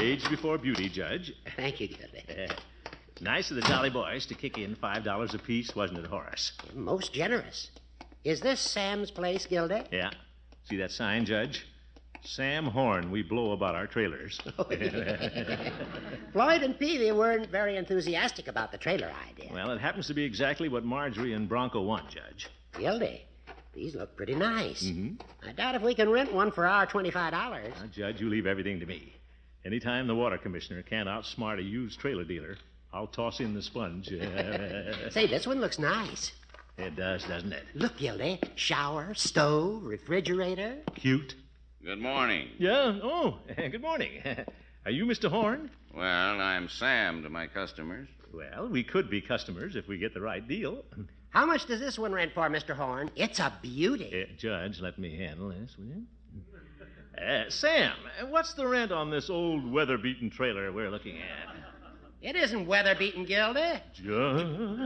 Age before beauty, Judge. Thank you, Gildy. Nice of the Jolly Boys to kick in $5 apiece, wasn't it, Horace? Most generous. Is this Sam's place, Gildy? Yeah. See that sign, Judge? Sam Horn, we blow about our trailers. Oh, yeah. Floyd and Peavy weren't very enthusiastic about the trailer idea. Well, it happens to be exactly what Marjorie and Bronco want, Judge. Gildy, these look pretty nice. Mm-hmm. I doubt if we can rent one for our $25. Now, Judge, you leave everything to me. Anytime the water commissioner can't outsmart a used trailer dealer, I'll toss in the sponge. Say, this one looks nice. It does, doesn't it? Look, Gildy. Shower, stove, refrigerator. Cute. Good morning. Yeah? Oh, good morning. Are you Mr. Horn? Well, I'm Sam to my customers. Well, we could be customers if we get the right deal. How much does this one rent for, Mr. Horn? It's a beauty. Judge, let me handle this, will you? Sam, what's the rent on this old weather-beaten trailer we're looking at? It isn't weather-beaten, Gildy. Judge.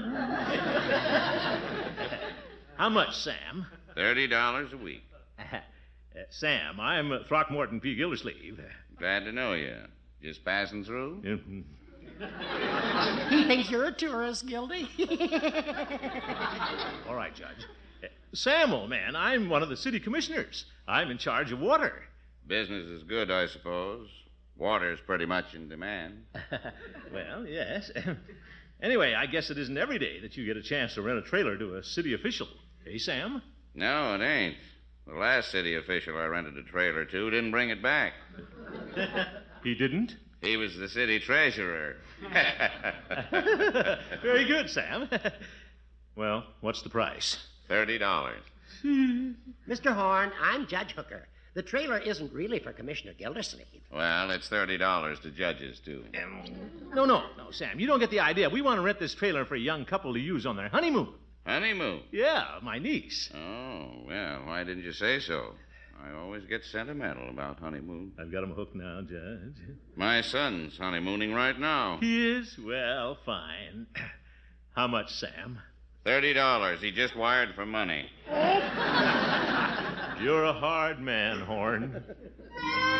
How much, Sam? $30 a week. Sam, I'm Throckmorton P. Gildersleeve. Glad to know you. Just passing through? He thinks you're a tourist, Gildy. All right, Judge. Sam, old man, I'm one of the city commissioners. I'm in charge of water. Business is good, I suppose. Water's pretty much in demand. Well, yes. Anyway, I guess it isn't every day that you get a chance to rent a trailer to a city official. Hey, Sam? No, it ain't. The last city official I rented a trailer to didn't bring it back. He didn't? He was the city treasurer. Very good, Sam. Well, what's the price? $30. Mr. Horn, I'm Judge Hooker. The trailer isn't really for Commissioner Gildersleeve. Well, it's $30 to judges, too. No, Sam. You don't get the idea. We want to rent this trailer for a young couple to use on their honeymoon. Honeymoon? Yeah, my niece. Oh, well, why didn't you say so? I always get sentimental about honeymoon. I've got him hooked now, Judge. My son's honeymooning right now. He is? Well, fine. How much, Sam? $30. He just wired for money. You're a hard man, Horn.